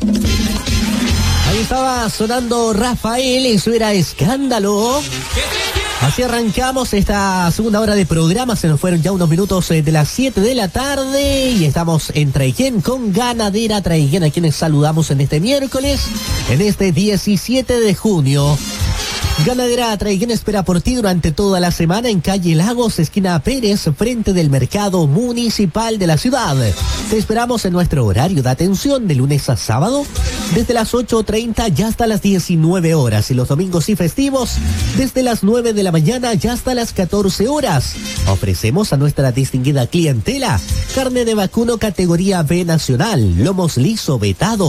Ahí estaba sonando Rafael, eso era Escándalo. Así arrancamos esta segunda hora de programa, se nos fueron ya unos minutos de las 7 de la tarde y estamos en Traiguén con Ganadera Traiguén, a quienes saludamos en este miércoles, en este 17 de junio. Ganadera Traiguén espera por ti durante toda la semana en calle Lagos, esquina Pérez, frente del mercado municipal de la ciudad. Te esperamos en nuestro horario de atención de lunes a sábado, desde las 8:30 ya hasta las 19 horas y los domingos y festivos desde las 9 de la mañana ya hasta las 14 horas. Ofrecemos a nuestra distinguida clientela carne de vacuno categoría B nacional, lomos liso vetado,